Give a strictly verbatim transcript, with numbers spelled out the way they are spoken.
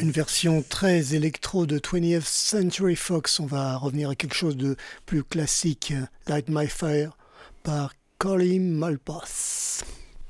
une version très électro de twentieth Century Fox. On va revenir à quelque chose de plus classique, Light My Fire par Colin Malpass.